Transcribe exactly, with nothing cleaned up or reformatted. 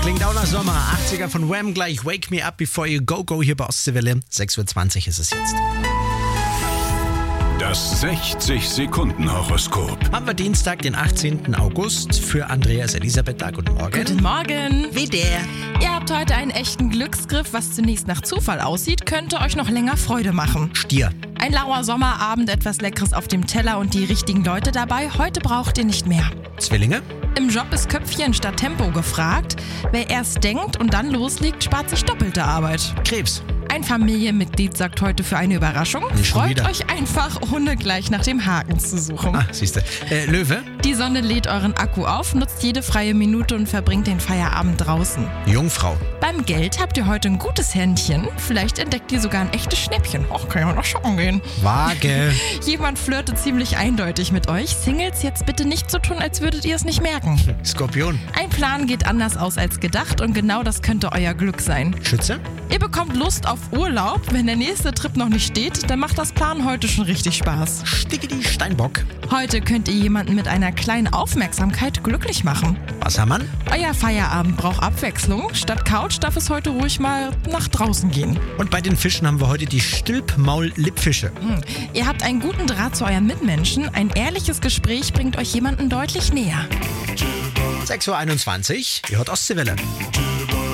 Klingt auch nach Sommer. achtziger von Wham! Gleich Wake Me Up Before You Go Go hier bei Ostseewelle. sechs Uhr zwanzig ist es jetzt. Das sechzig-Sekunden-Horoskop. Haben wir Dienstag, den achtzehnten August. Für Andreas Elisabeth da. Guten Morgen. Guten Morgen. Wie der? Ihr habt heute einen echten Glücksgriff. Was zunächst nach Zufall aussieht, könnte euch noch länger Freude machen. Stier. Ein lauer Sommerabend, etwas Leckeres auf dem Teller und die richtigen Leute dabei. Heute braucht ihr nicht mehr. Zwillinge. Im Job ist Köpfchen statt Tempo gefragt. Wer erst denkt und dann loslegt, spart sich doppelte Arbeit. Krebs. Ein Familienmitglied sagt heute für eine Überraschung. Nee, schon Freut wieder. euch einfach, ohne gleich nach dem Haken zu suchen. Ah, siehst du. Äh, Löwe. Die Sonne lädt euren Akku auf, nutzt jede freie Minute und verbringt den Feierabend draußen. Jungfrau. Beim Geld habt ihr heute ein gutes Händchen. Vielleicht entdeckt ihr sogar ein echtes Schnäppchen. Och, kann ja noch shoppen gehen. Waage. Jemand flirtet ziemlich eindeutig mit euch. Singles, jetzt bitte nicht so tun, als würdet ihr es nicht merken. Skorpion. Ein Plan geht anders aus als gedacht und genau das könnte euer Glück sein. Schütze. Ihr bekommt Lust auf Urlaub. Wenn der nächste Trip noch nicht steht, dann macht das Planen heute schon richtig Spaß. Stickidi Steinbock. Heute könnt ihr jemanden mit einer kleinen Aufmerksamkeit glücklich machen. Wassermann. Euer Feierabend braucht Abwechslung. Statt Couch darf es heute ruhig mal nach draußen gehen. Und bei den Fischen haben wir heute die Stülpmaul-Lippfische. Hm. Ihr habt einen guten Draht zu euren Mitmenschen. Ein ehrliches Gespräch bringt euch jemanden deutlich näher. sechs Uhr einundzwanzig. Ihr hört Ostseewelle.